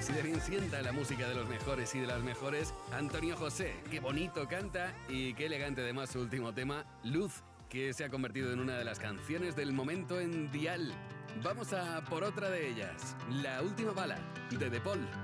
Así de bien sienta la música de los mejores y de las mejores. Antonio José, qué bonito canta y qué elegante además su último tema, Luz, que se ha convertido en una de las canciones del momento en Dial. Vamos a por otra de ellas, La última bala, de De Paul.